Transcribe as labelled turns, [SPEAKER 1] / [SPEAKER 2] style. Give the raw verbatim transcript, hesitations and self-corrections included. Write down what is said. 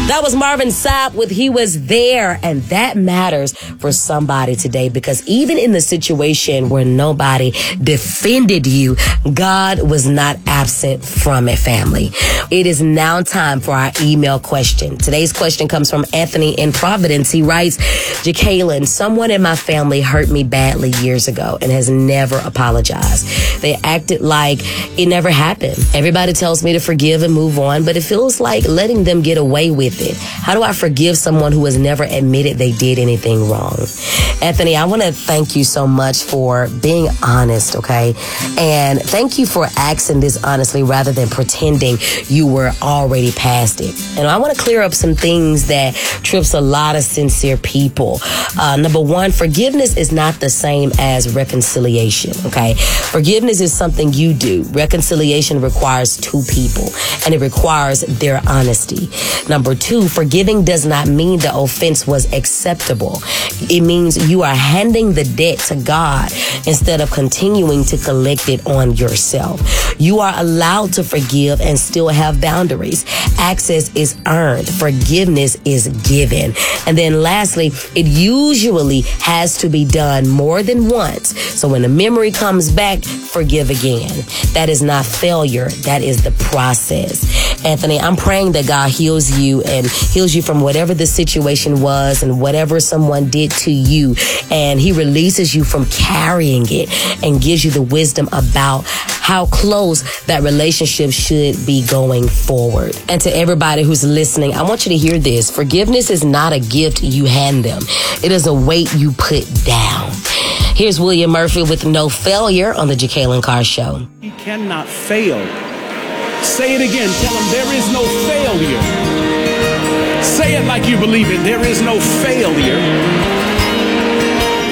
[SPEAKER 1] That was Marvin Sapp with He Was There. And that matters for somebody today, because even in the situation where nobody defended you, God was not absent from it, family. It is now time for our email question. Today's question comes from Anthony in Providence. He writes, Jacqueline, someone in my family hurt me badly years ago and has never apologized. They acted like it never happened. Everybody tells me to forgive and move on, but it feels like letting them get away with it. How do I forgive someone who has never admitted they did anything wrong? Anthony, I want to thank you so much for being honest, okay? And thank you for asking this honestly rather than pretending you were already past it. And I want to clear up some things that trips a lot of sincere people. Uh, number one, forgiveness is not the same as reconciliation, okay? Forgiveness is something you do. Reconciliation requires two people, and it requires their honesty. Number two, forgiving does not mean the offense was acceptable. It means you are handing the debt to God instead of continuing to collect it on yourself. You are allowed to forgive and still have boundaries. Access is earned. Forgiveness is given. And then lastly, it usually has to be done more than once. So when the memory comes back, forgive again. That is not failure. That is the process. Anthony, I'm praying that God heals you and heals you from whatever the situation was and whatever someone did to you. And he releases you from carrying it and gives you the wisdom about how close that relationship should be going forward. And to everybody who's listening, I want you to hear this. Forgiveness is not a gift you hand them. It is a weight you put down. Here's William Murphy with No Failure on the Jacqueline Carr Show.
[SPEAKER 2] He cannot fail. Say it again. Tell him there is no failure. Say it like you believe it. There is no failure